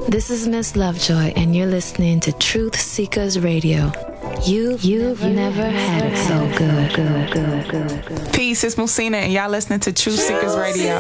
This is Miss Lovejoy, and you're listening to Truth Seekers Radio. You've never had it so good. Peace, it's Musina, and y'all listening to Truth Seekers Radio.